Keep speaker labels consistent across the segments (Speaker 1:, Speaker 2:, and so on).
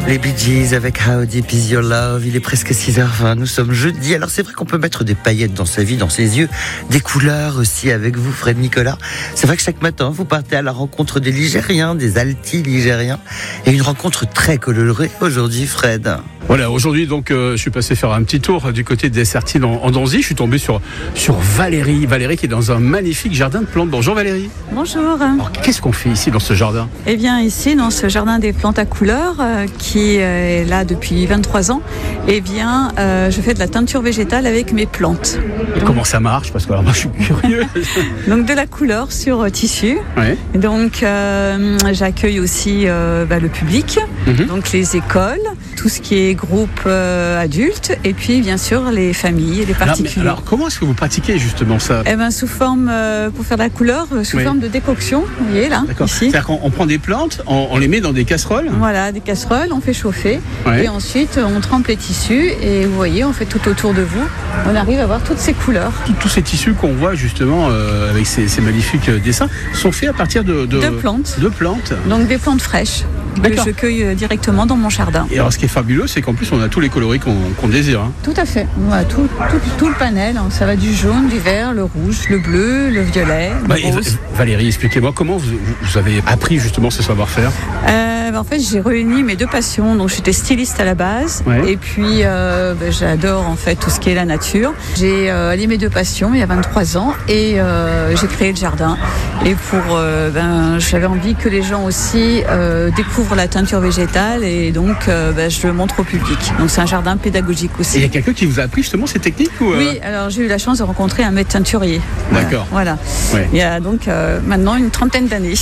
Speaker 1: Les Bee Gees avec How Deep Is Your Love. Il est presque 6h20, nous sommes jeudi. Alors c'est vrai qu'on peut mettre des paillettes dans sa vie, dans ses yeux, des couleurs aussi avec vous, Fred Nicolas. C'est vrai que chaque matin, vous partez à la rencontre des Ligériens, des Alti-Ligériens. Et une rencontre très colorée aujourd'hui, Fred.
Speaker 2: Voilà, aujourd'hui donc je suis passé faire un petit tour du côté des Sertines en Donzy. Je suis tombé sur Valérie qui est dans un magnifique jardin de plantes. Bonjour Valérie.
Speaker 3: Bonjour.
Speaker 2: Alors, qu'est-ce qu'on fait ici dans ce jardin ?
Speaker 3: Eh bien ici dans ce jardin des plantes à couleurs qui est là depuis 23 ans, eh bien je fais de la teinture végétale avec mes plantes.
Speaker 2: Et comment ça marche ? Parce que alors, moi je suis curieux.
Speaker 3: Donc de la couleur sur tissu.
Speaker 2: Ouais.
Speaker 3: Donc j'accueille aussi le public, donc les écoles, tout ce qui est groupe adultes et puis bien sûr les familles et les particuliers.
Speaker 2: Alors comment est-ce que vous pratiquez justement ça ?
Speaker 3: Eh ben sous forme, pour faire de la couleur, sous forme de décoction, vous voyez là,
Speaker 2: D'accord.
Speaker 3: ici.
Speaker 2: C'est-à-dire qu'on prend des plantes, on les met dans des casseroles.
Speaker 3: Voilà, des casseroles, on fait chauffer
Speaker 2: Ouais.
Speaker 3: et ensuite on trempe les tissus et vous voyez, on fait tout autour de vous, on arrive à voir toutes ces couleurs.
Speaker 2: Tous ces tissus qu'on voit justement avec ces magnifiques dessins sont faits à partir de
Speaker 3: plantes.
Speaker 2: De plantes.
Speaker 3: Donc des plantes fraîches que
Speaker 2: D'accord.
Speaker 3: je cueille directement dans mon jardin.
Speaker 2: Et alors ce qui est fabuleux, c'est qu'en plus on a tous les coloris qu'on désire. Hein.
Speaker 3: Tout à fait, voilà, tout le panel, hein. Ça va du jaune, du vert, le rouge, le bleu, le violet, le rose.
Speaker 2: Valérie, expliquez-moi comment vous avez appris justement ce savoir-faire.
Speaker 3: En fait, j'ai réuni mes deux passions. Donc, j'étais styliste à la base, et puis j'adore en fait tout ce qui est la nature. J'ai allié mes deux passions il y a 23 ans et j'ai créé le jardin. Et j'avais envie que les gens aussi découvrent la teinture végétale et donc je le montre au public. Donc, c'est un jardin pédagogique aussi.
Speaker 2: Et il y a quelqu'un qui vous a appris justement ces techniques ou
Speaker 3: Oui, alors j'ai eu la chance de rencontrer un maître teinturier.
Speaker 2: D'accord.
Speaker 3: Voilà.
Speaker 2: Ouais.
Speaker 3: Il y a donc maintenant une trentaine d'années.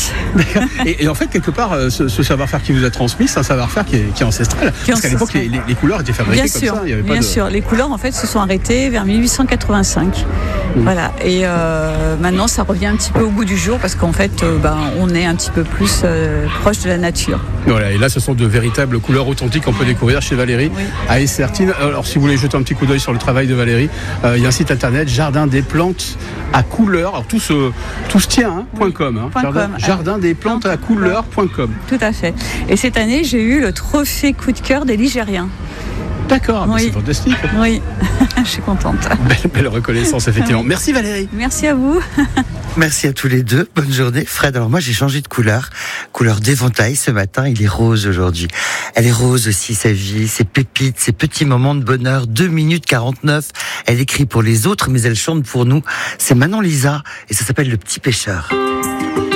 Speaker 2: Et en fait, quelque part, ce savoir-faire qui vous a transmis, c'est un savoir-faire qui est ancestral. Parce qu'à l'époque, les couleurs étaient fabriquées comme ça. Il y avait pas
Speaker 3: bien sûr. Les couleurs, en fait, se sont arrêtées vers 1885. Voilà. Et maintenant, ça revient un petit peu au goût du jour parce qu'en fait, on est un petit peu plus proche de la nature.
Speaker 2: Voilà. Et là, ce sont de véritables couleurs authentiques qu'on peut découvrir chez Valérie à Essertines. Alors, si vous voulez jeter un petit coup d'œil sur le travail de Valérie, il y a un site internet, Jardin des plantes à couleurs. Alors, tout se tient, .com. Jardin des plantes à couleurs.com.
Speaker 3: Tout à fait. Et cette année, j'ai eu le trophée coup de cœur des Ligériens.
Speaker 2: D'accord, c'est fantastique.
Speaker 3: Oui, je suis contente.
Speaker 2: Belle reconnaissance, effectivement. Merci Valérie.
Speaker 3: Merci à vous.
Speaker 1: Merci à tous les deux. Bonne journée. Fred, alors moi j'ai changé de couleur d'éventail ce matin. Il est rose aujourd'hui. Elle est rose aussi, sa vie, ses pépites, ses petits moments de bonheur. 2 minutes 49. Elle écrit pour les autres, mais elle chante pour nous. C'est Manon Lisa et ça s'appelle Le Petit Pêcheur.